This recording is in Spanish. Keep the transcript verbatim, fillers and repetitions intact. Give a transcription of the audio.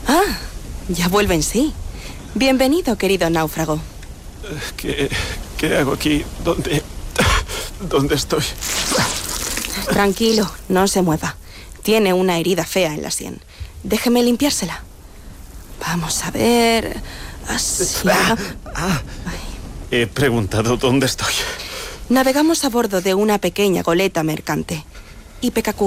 Ah, ya vuelve en sí. Bienvenido, querido náufrago. ¿Qué, qué hago aquí? ¿Dónde, dónde estoy? Tranquilo, no se mueva. Tiene una herida fea en la sien. Déjeme limpiársela. Vamos a ver... Así... Ah, ah. He preguntado dónde estoy. Navegamos a bordo de una pequeña goleta mercante. Y P K Q